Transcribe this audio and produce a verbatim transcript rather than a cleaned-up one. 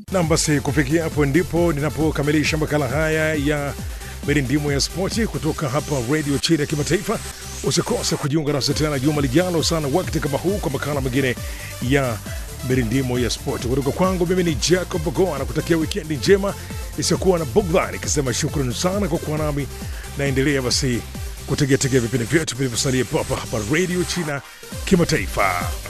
Na basi kufikia hapo ndipo ninapokamilisha makala haya ya mirindimo ya spoti kutoka hapa Radio China ya Kimataifa. Usikose kujiunga nasi tena juma lijalo sana wakati kama huu kwa makala mengine ya mirindimo ya spoti. Kutoka kwangu mimi ni Jacob Goa na kutakia wikendi njema isiyokuwa na bugdha, nikisema shukrani sana kwa kuwa nami. Naendelea basi kutegea tegea vipindi vyetu vilivyosalia hapa hapa Radio China Kimataifa.